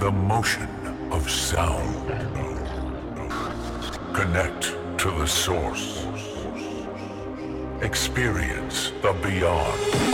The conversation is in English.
the motion of sound. Connect to the source. Experience the beyond.